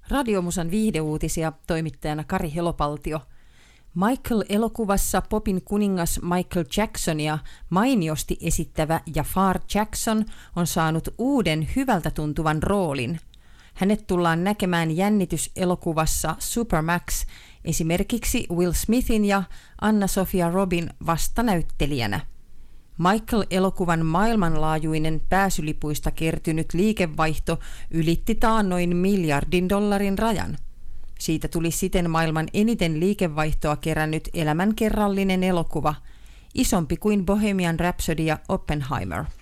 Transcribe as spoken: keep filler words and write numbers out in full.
Radiomusan viihdeuutisia toimittajana Kari Helopaltio. Michael-elokuvassa popin kuningas Michael Jacksonia mainiosti esittävä Jafar Jackson on saanut uuden hyvältä tuntuvan roolin. Hänet tullaan näkemään jännityselokuvassa Supermax esimerkiksi Will Smithin ja Anna-Sofia Robin vastanäyttelijänä. Michael-elokuvan maailmanlaajuinen pääsylipuista kertynyt liikevaihto ylitti taannoin miljardin dollarin rajan. Siitä tuli siten maailman eniten liikevaihtoa kerännyt elämänkerrallinen elokuva, isompi kuin Bohemian Rhapsody ja Oppenheimer.